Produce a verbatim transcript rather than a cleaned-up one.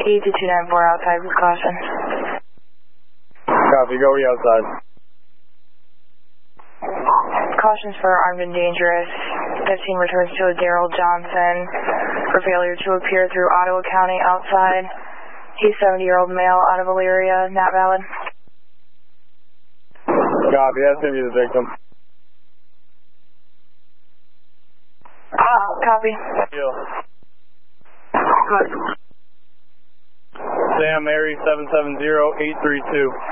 E two two nine four outside with caution. Copy, go re outside. Cautions for armed and dangerous. fifteen returns to a Daryl Johnson for failure to appear through Ottawa County outside. He's seventy-year-old male out of Elyria, not valid. Copy, that's going to be the victim. Ah, copy. Deal. Good. Sam Mary seven seven zero eight three two.